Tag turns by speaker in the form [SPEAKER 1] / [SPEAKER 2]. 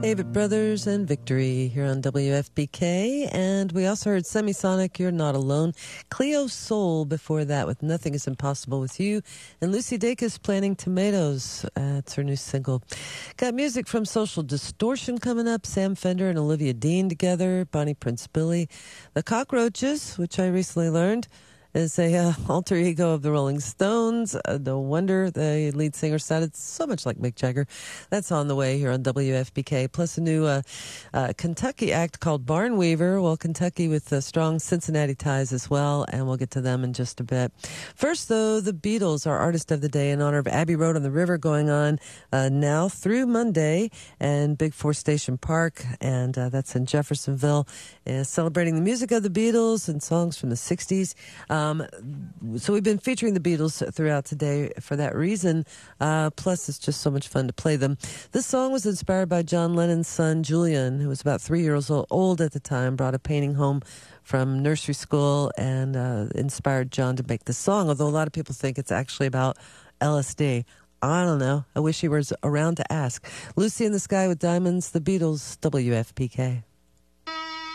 [SPEAKER 1] Avett Brothers and Victory here on WFPK. And we also heard Semisonic, You're Not Alone. Cleo Soul before that with Nothing Is Impossible With You. And Lucy Dacus, Planting Tomatoes. It's her new single. Got music from Social Distortion coming up. Sam Fender and Olivia Dean together. Bonnie Prince Billy. The Cockroaches, which I recently learned is a alter ego of the Rolling Stones. No wonder the lead singer sounded so much like Mick Jagger. That's on the way here on WFPK. Plus a new Kentucky act called Barn Weaver. Well, Kentucky with strong Cincinnati ties as well, and we'll get to them in just a bit. First, though, the Beatles, our artist of the day, in honor of Abbey Road on the River, going on now through Monday, and Big Four Station Park, and that's in Jeffersonville, celebrating the music of the Beatles and songs from the 60s. So we've been featuring the Beatles throughout today for that reason. Plus, it's just so much fun to play them. This song was inspired by John Lennon's son, Julian, who was about 3 years old at the time, brought a painting home from nursery school and inspired John to make the song, although a lot of people think it's actually about LSD. I don't know. I wish he was around to ask. Lucy in the Sky with Diamonds, the Beatles, WFPK.